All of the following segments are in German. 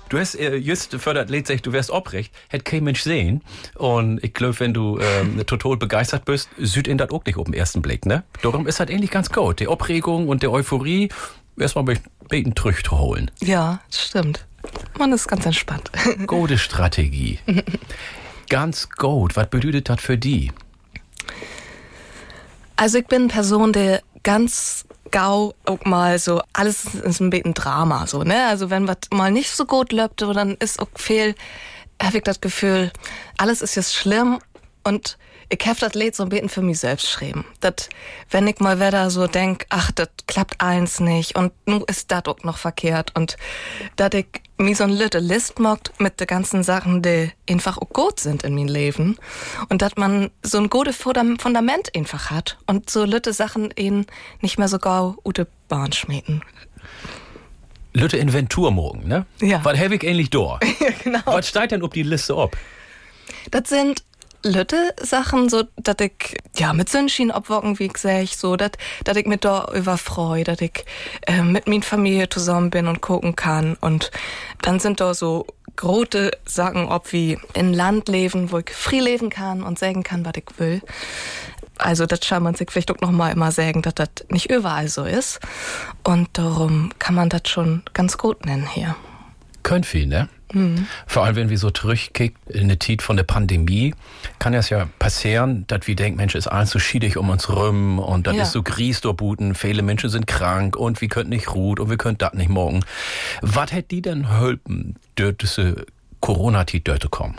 Du hast just für das Lied gesagt, du wärst oprecht. Hätte kein Mensch sehen. Und ich glaube, wenn du total begeistert bist, sieht ihn das auch nicht auf den ersten Blick, ne? Darum ist das eigentlich ganz gut. Die Aufregung und die Euphorie erstmal ein bisschen Trücht holen. Ja, das stimmt. Man ist ganz entspannt. Gute Strategie. Ganz gut. Was bedeutet das für die? Also ich bin eine Person, die ganz gau auch mal so, alles ist ein bisschen Drama, so, ne? Also wenn was mal nicht so gut läuft, dann ist auch viel, habe ich das Gefühl, alles ist jetzt schlimm und ich habe das Lied so ein bisschen für mich selbst geschrieben. Dat, wenn ich mal wieder so denk, ach, das klappt eins nicht und nun ist das auch noch verkehrt und dass ich mir so ein little List macht mit den ganzen Sachen, die einfach auch gut sind in meinem Leben und dass man so ein gutes Fundament einfach hat und so little Sachen ihn nicht mehr so gau ute Bahn schmieden. Lütte Inventur morgen, ne? Ja. Was habe ich eigentlich da? Ja, genau. Was steht denn auf die Liste ab? Das sind Lütte Sachen, so, dass ich, ja, mit Sonnenschein abwocken, wie ich sag, so, dass ich mich da überfreue, dass ich mit meiner Familie zusammen bin und gucken kann. Und dann sind da so große Sachen, ob wie in Land leben, wo ich frei leben kann und sagen kann, was ich will. Also, das kann man sich vielleicht auch noch mal immer sagen, dass das nicht überall so ist. Und darum kann man das schon ganz gut nennen hier. Könnt viel, ne? Mhm. Vor allem, wenn wir so zurückkickt in eine Zeit von der Pandemie, kann es ja passieren, dass wir denken, Mensch, ist alles so schiedig um uns rum und das ist so gries buten, viele Menschen sind krank und wir können nicht ruhen und wir können das nicht morgen. Was hätte die denn helfen, durch diese Corona-Zeit durchzukommen?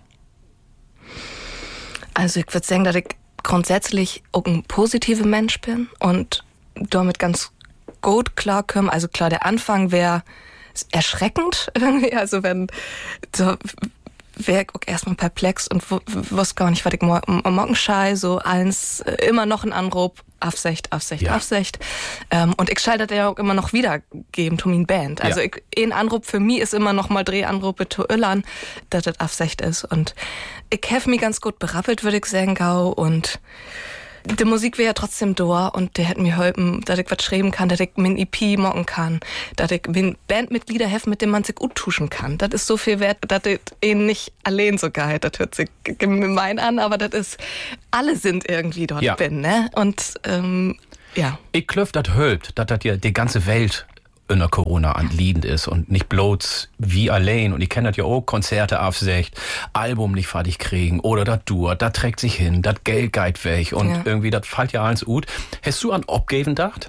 Also ich würde sagen, dass ich grundsätzlich auch ein positiver Mensch bin und damit ganz gut klarkomme. Also klar, der Anfang wäre erschreckend irgendwie, also wenn so wäre ich auch erstmal perplex und wusste gar nicht, was ich morgen schei, so eins immer noch ein Anruf, Absicht. Und ich schalte das ja auch immer noch wiedergeben zu meiner Band. Also ein Anruf für mich ist immer noch mal Drehanrufe zu Öllern, dass das Absicht ist. Und ich habe mich ganz gut berappelt, würde ich sagen, gau. Und die Musik wäre ja trotzdem da und der hätte mir geholfen, dass ich was schreiben kann, dass ich min EP machen kann, dass ich min Bandmitglieder helfen, mit denen man sich gut tuschen kann. Das ist so viel wert, dass das ihn nicht allein so geil, das hört sich gemein an, aber das ist, alle sind irgendwie dort bin, ne? Und, ja. Ich glaube, das hilft, dass das ja die ganze Welt in der Corona anliegend ist und nicht bloß wie allein. Und ich kenne das ja auch, Konzerte aufsägt, Album nicht fertig kriegen oder das Tour, das trägt sich hin, das Geld geht weg und irgendwie, das fällt ja alles gut. Hast du an Abgeben gedacht?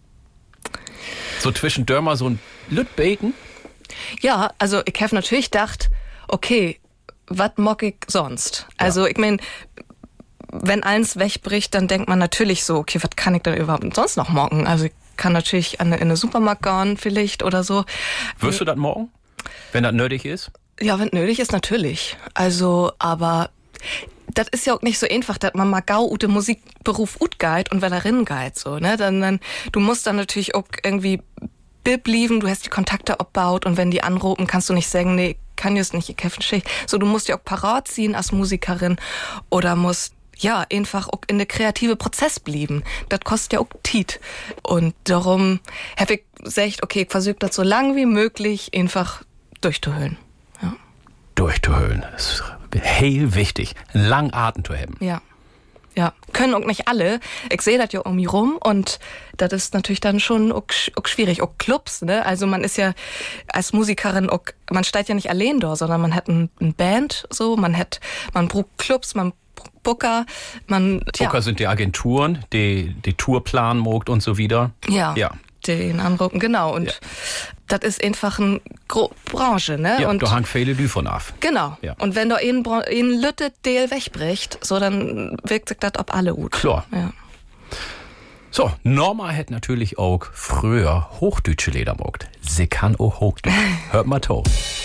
So zwischen Dörmer so ein Lütbeten? Ja, also ich habe natürlich gedacht, okay, was mag ich sonst? Also ich meine, wenn eins wegbricht, dann denkt man natürlich so, okay, was kann ich denn überhaupt sonst noch morgen? Also ich kann natürlich in eine Supermarkt gehen vielleicht oder so. Wirst du das morgen, wenn das nötig ist? Ja, wenn nötig ist, natürlich. Also, aber das ist ja auch nicht so einfach, dass man mal gau ute Musikberuf geht und Wellerin geht, so, ne? Dann, du musst dann natürlich auch irgendwie blieben, du hast die Kontakte abbaut und wenn die anrufen, kannst du nicht sagen, nee, kann jetzt nicht, ich helfe nicht. So, du musst ja auch parat ziehen als Musikerin oder musst einfach auch in der kreative Prozess blieben. Das kostet ja auch Zeit. Und darum habe ich gesagt, okay, ich versuche das so lang wie möglich einfach durchzuhöhlen. Ja. Durchzuhöhlen. Das ist heel wichtig. Einen langen Atem zu haben. Ja. Ja. Können auch nicht alle. Ich sehe das ja um mich rum und das ist natürlich dann schon auch schwierig. Auch Clubs, ne? Also man ist ja als Musikerin auch, man steht ja nicht allein da, sondern man hat eine Band, so, man braucht Clubs, man Booker, Booker sind die Agenturen, die Tour planen mogt und so wieder. Ja. Den anrufen, genau. Und das ist einfach eine Branche, ne? Ja, und da hängt viele Lü von ab. Genau. Ja. Und wenn da ein Lütte Deal wegbricht, so dann wirkt sich das auf alle gut. Klar. Ja. So, Norma hätte natürlich auch früher Hochdeutsche Leder mogt. Sie kann auch Hochdeutsch. Hört mal to.